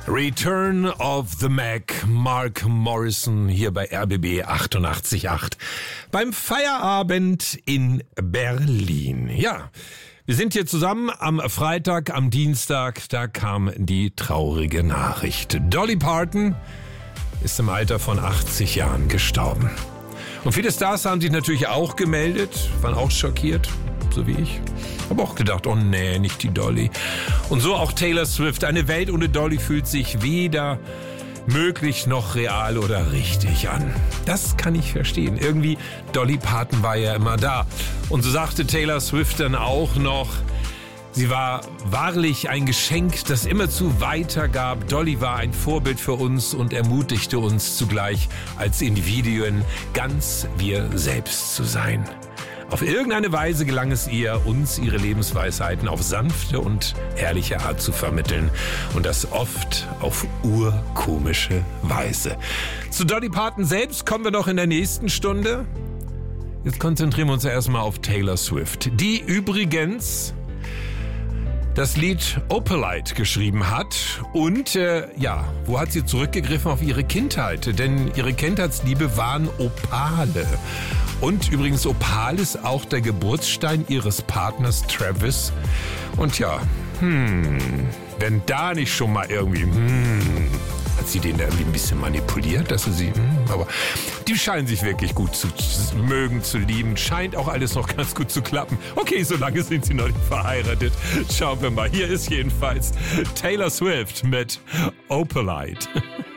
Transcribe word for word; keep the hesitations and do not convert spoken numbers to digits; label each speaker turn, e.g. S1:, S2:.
S1: Return of the Mac, Mark Morrison hier bei R B B achtundachtzig Komma acht beim Feierabend in Berlin. Ja, wir sind hier zusammen am Freitag, am Dienstag, da kam die traurige Nachricht. Dolly Parton ist im Alter von achtzig Jahren gestorben. Und viele Stars haben sich natürlich auch gemeldet, waren auch schockiert, so wie ich. Habe auch gedacht, oh nee, nicht die Dolly. Und so auch Taylor Swift. Eine Welt ohne Dolly fühlt sich weder möglich noch real oder richtig an. Das kann ich verstehen. Irgendwie, Dolly Parton war ja immer da. Und so sagte Taylor Swift dann auch noch, sie war wahrlich ein Geschenk, das immerzu weitergab. Dolly war ein Vorbild für uns und ermutigte uns zugleich als Individuen, ganz wir selbst zu sein. Auf irgendeine Weise gelang es ihr, uns ihre Lebensweisheiten auf sanfte und ehrliche Art zu vermitteln. Und das oft auf urkomische Weise. Zu Dolly Parton selbst kommen wir noch in der nächsten Stunde. Jetzt konzentrieren wir uns erstmal auf Taylor Swift, die übrigens das Lied Opalite geschrieben hat. Und äh, ja, wo hat sie zurückgegriffen? Auf ihre Kindheit. Denn ihre Kindheitsliebe waren Opale. Und übrigens, Opal ist auch der Geburtsstein ihres Partners Travis. Und ja, hm, wenn da nicht schon mal irgendwie, hm, hat sie den da irgendwie ein bisschen manipuliert, dass sie, hm, aber die scheinen sich wirklich gut zu mögen, zu lieben. Scheint auch alles noch ganz gut zu klappen. Okay, so lange sind sie noch nicht verheiratet. Schauen wir mal. Hier ist jedenfalls Taylor Swift mit Opalite.